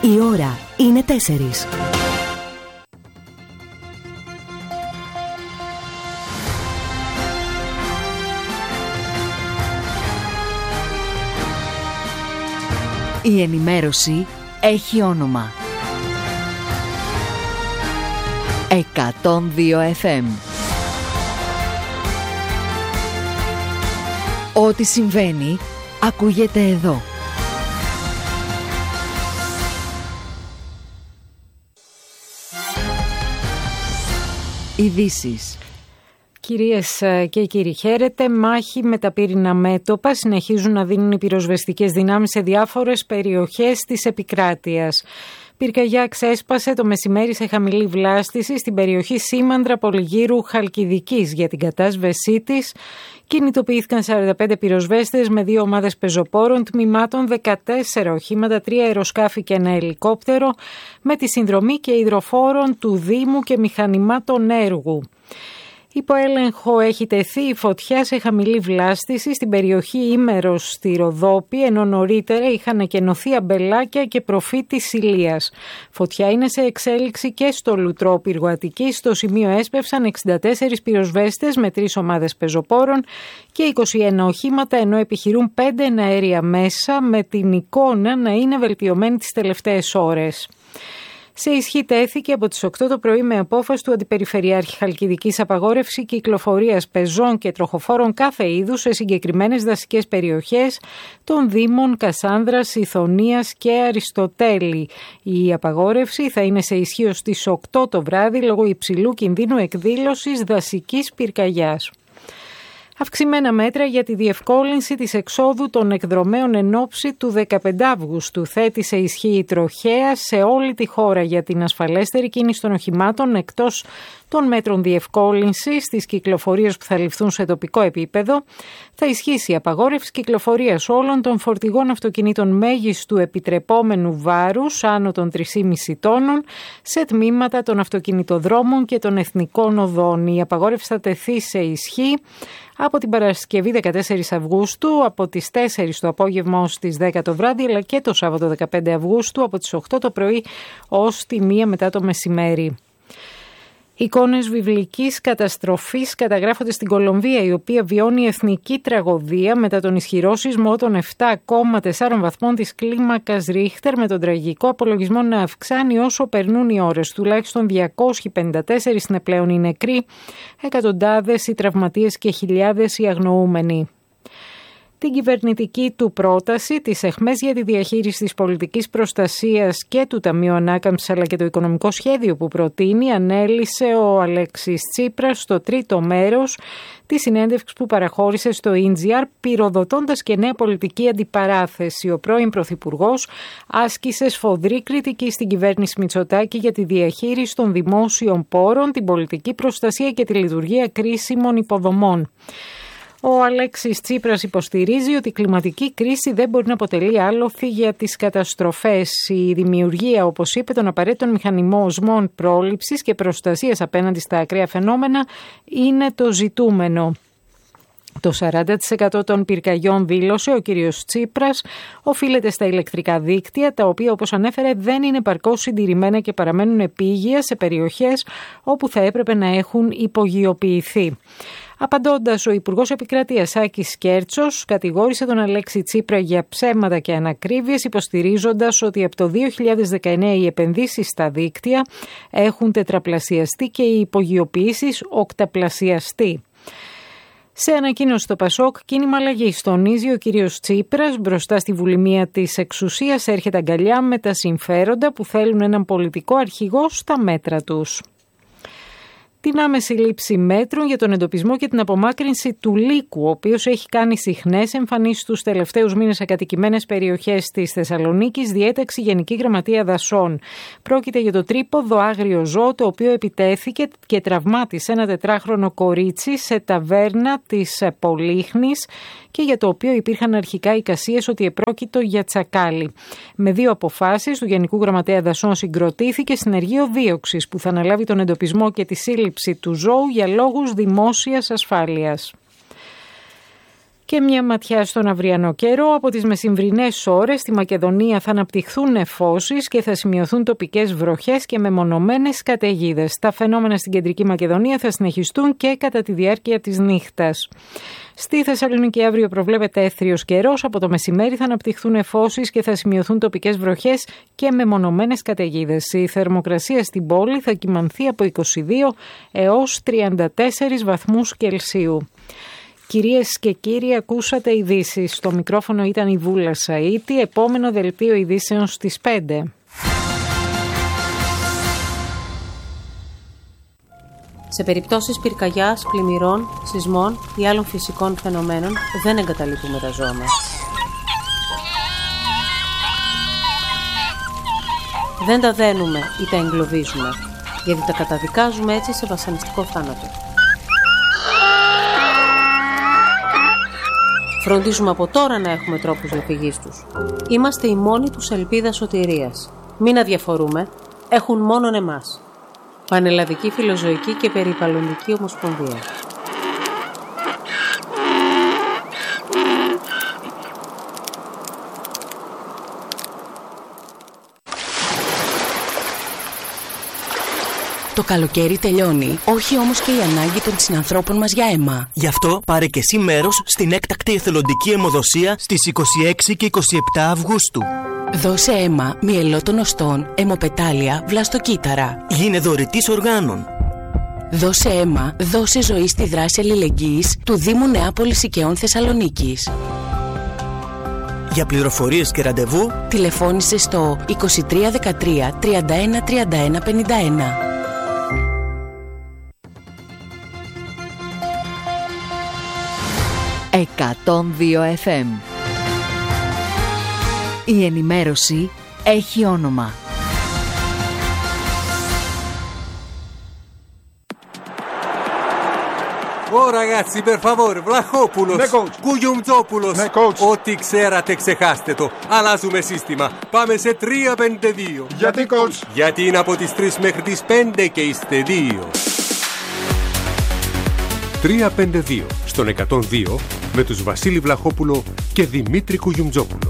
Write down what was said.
Η ώρα είναι 4. Η ενημέρωση έχει όνομα. 102 FM. Ό,τι συμβαίνει, ακούγεται εδώ. Ειδήσεις. Κυρίες και κύριοι, χαίρετε. Μάχη με τα πύρινα μέτωπα συνεχίζουν να δίνουν οι πυροσβεστικές δυνάμεις σε διάφορες περιοχές της επικράτειας. Πυρκαγιά ξέσπασε το μεσημέρι σε χαμηλή βλάστηση στην περιοχή Σήμαντρα Πολυγύρου Χαλκιδικής. Για την κατάσβεσή της κινητοποιήθηκαν 45 πυροσβέστες με 2 ομάδες πεζοπόρων, τμήματων 14 οχήματα, 3 αεροσκάφη και ένα ελικόπτερο, με τη συνδρομή και υδροφόρων του Δήμου και μηχανημάτων έργου. Υπό έλεγχο έχει τεθεί η φωτιά σε χαμηλή βλάστηση στην περιοχή Ήμερος στη Ροδόπη, ενώ νωρίτερα είχαν ακενωθεί αμπελάκια και προφήτης Ηλίας. Φωτιά είναι σε εξέλιξη και στο Λουτρό Πύργο Αττικής. Στο σημείο έσπευσαν 64 πυροσβέστες με 3 ομάδες πεζοπόρων και 21 οχήματα, ενώ επιχειρούν 5 εναέρια μέσα, με την εικόνα να είναι βελτιωμένη τις τελευταίες ώρες. Σε ισχύ τέθηκε από τις 8 το πρωί με απόφαση του Αντιπεριφερειάρχη Χαλκιδικής απαγόρευση κυκλοφορίας πεζών και τροχοφόρων κάθε είδους σε συγκεκριμένες δασικές περιοχές των Δήμων Κασάνδρας, Ιθωνίας και Αριστοτέλη. Η απαγόρευση θα είναι σε ισχύ ως τις 8 το βράδυ λόγω υψηλού κινδύνου εκδήλωσης δασικής πυρκαγιάς. Αυξημένα μέτρα για τη διευκόλυνση της εξόδου των εκδρομέων εν ώψη του 15 Αυγούστου. Θέτει σε ισχύ η τροχέα σε όλη τη χώρα για την ασφαλέστερη κίνηση των οχημάτων, εκτός των μέτρων διευκόλυνσης της κυκλοφορίας που θα ληφθούν σε τοπικό επίπεδο. Θα ισχύσει η απαγόρευση κυκλοφορίας όλων των φορτηγών αυτοκινήτων μέγιστου επιτρεπόμενου βάρους άνω των 3,5 τόνων σε τμήματα των αυτοκινητοδρόμων και των εθνικών οδών. Η απαγόρευση θα τεθεί σε ισχύ από την Παρασκευή 14 Αυγούστου, από τις 4 το απόγευμα ως τις 10 το βράδυ, αλλά και το Σάββατο 15 Αυγούστου, από τις 8 το πρωί ως τη 1 μετά το μεσημέρι. Εικόνες βιβλικής καταστροφής καταγράφονται στην Κολομβία, η οποία βιώνει εθνική τραγωδία μετά τον ισχυρό σεισμό των 7,4 βαθμών της κλίμακας Ρίχτερ, με τον τραγικό απολογισμό να αυξάνει όσο περνούν οι ώρες. Τουλάχιστον 254 είναι πλέον οι νεκροί, εκατοντάδες οι τραυματίες και χιλιάδες οι αγνοούμενοι. Την κυβερνητική του πρόταση της ΕΧΜΕΣ για τη διαχείριση της πολιτικής προστασίας και του Ταμείου Ανάκαμψης, αλλά και το οικονομικό σχέδιο που προτείνει, ανέλησε ο Αλέξης Τσίπρας στο τρίτο μέρος της συνέντευξης που παραχώρησε στο EGR, πυροδοτώντας και νέα πολιτική αντιπαράθεση. Ο πρώην Πρωθυπουργός άσκησε σφοδρή κριτική στην κυβέρνηση Μητσοτάκη για τη διαχείριση των δημόσιων πόρων, την πολιτική προστασία και τη λειτουργία κρίσιμων υποδομών. Ο Αλέξης Τσίπρας υποστηρίζει ότι η κλιματική κρίση δεν μπορεί να αποτελεί άλοθη για τις καταστροφές. Η δημιουργία, όπως είπε, των απαραίτητων μηχανισμών πρόληψης και προστασίας απέναντι στα ακραία φαινόμενα είναι το ζητούμενο. Το 40% των πυρκαγιών, δήλωσε ο κύριος Τσίπρας, οφείλεται στα ηλεκτρικά δίκτυα, τα οποία, όπως ανέφερε, δεν είναι επαρκώς συντηρημένα και παραμένουν επίγεια σε περιοχές όπου θα έπρεπε να έχουν υπογειοποιηθεί. Απαντώντας, ο Υπουργός Επικρατείας Άκης Κέρτσος κατηγόρησε τον Αλέξη Τσίπρα για ψέματα και ανακρίβειες, υποστηρίζοντας ότι από το 2019 οι επενδύσεις στα δίκτυα έχουν τετραπλασιαστεί και οι υπογειοποιήσεις οκταπλασιαστεί. Σε ανακοίνωση στο Πασόκ, κίνημα αλλαγής, τονίζει ο κύριος Τσίπρας, μπροστά στη βουλημία της εξουσίας έρχεται αγκαλιά με τα συμφέροντα που θέλουν έναν πολιτικό αρχηγό στα μέτρα τους. Την άμεση λήψη μέτρων για τον εντοπισμό και την απομάκρυνση του λύκου, ο οποίος έχει κάνει συχνές εμφανίσεις τους τελευταίους μήνες σε κατοικημένες περιοχές της Θεσσαλονίκης, διέταξε η Γενική Γραμματεία Δασών. Πρόκειται για το τρίποδο άγριο ζώο, το οποίο επιτέθηκε και τραυμάτισε ένα 4χρονο κορίτσι σε ταβέρνα της Πολύχνης και για το οποίο υπήρχαν αρχικά εικασίες ότι επρόκειτο για τσακάλι. Με 2 αποφάσεις του Γενικού Γραμματέα Δασών συγκροτήθηκε συνεργείο δίωξης που θα αναλάβει τον εντοπισμό και τη σύλληψη του ζώου για λόγους δημόσιας ασφάλειας. Και μια ματιά στον αυριανό καιρό. Από τις μεσημβρινές ώρες στη Μακεδονία θα αναπτυχθούν νεφώσεις και θα σημειωθούν τοπικές βροχές και μεμονωμένες καταιγίδες. Τα φαινόμενα στην κεντρική Μακεδονία θα συνεχιστούν και κατά τη διάρκεια της νύχτας. Στη Θεσσαλονίκη αύριο προβλέπεται έθριος καιρός. Από το μεσημέρι θα αναπτυχθούν νεφώσεις και θα σημειωθούν τοπικές βροχές και μεμονωμένες καταιγίδες. Η θερμοκρασία στην πόλη θα κυμανθεί από 22 έως 34 βαθμούς Κελσίου. Κυρίες και κύριοι, ακούσατε ειδήσεις. Στο μικρόφωνο ήταν η Βούλα Σαΐτη. Επόμενο δελτίο ειδήσεων στις 5. Σε περιπτώσεις πυρκαγιάς, πλημμυρών, σεισμών ή άλλων φυσικών φαινομένων δεν εγκαταλείπουμε τα ζώα μας. Δεν τα δένουμε ή τα εγκλωβίζουμε, γιατί τα καταδικάζουμε έτσι σε βασανιστικό θάνατο. Φροντίζουμε από τώρα να έχουμε τρόπους διαφυγής τους. Είμαστε η μόνη τους ελπίδα σωτηρίας. Μην αδιαφορούμε, έχουν μόνον εμάς. Πανελλαδική Φιλοζωική και Περιβαλλοντική Ομοσπονδία. Το καλοκαίρι τελειώνει, όχι όμως και η ανάγκη των συνανθρώπων μας για αίμα. Γι' αυτό πάρε και εσύ μέρος στην έκτακτη εθελοντική αιμοδοσία στις 26 και 27 Αυγούστου. Δώσε αίμα μυελότων οστών, αιμοπετάλια, βλαστοκύτταρα. Γίνε δωρητής οργάνων. Δώσε αίμα, δώσε ζωή στη δράση αλληλεγγύης του Δήμου Νεάπολης Οικαιών Θεσσαλονίκης. Για πληροφορίες και ραντεβού τηλεφώνησε στο 2313 31 31 51. «102 FM». Η ενημέρωση έχει όνομα. Ω ragazzi, per favore, Βλαχόπουλος, Ναι, coach. Κουγιουμτζόπουλος. Ναι, coach. Ό,τι ξέρατε ξεχάστε το. Αλλάζουμε σύστημα. Πάμε σε 3-5-2. Γιατί, coach? Γιατί είναι από τις 3 μέχρι τις 5 και είστε 2. 3-5-2 στον 102 με τους Βασίλη Βλαχόπουλο και Δημήτρη Κουγιουμτζόπουλο.